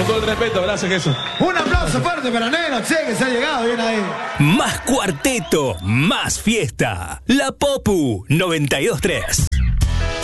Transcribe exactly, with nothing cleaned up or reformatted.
Con todo el respeto, gracias, Jesús. Un aplauso fuerte para Neno, che, que se ha llegado bien ahí. Más cuarteto, más fiesta. La Popu noventa y dos tres.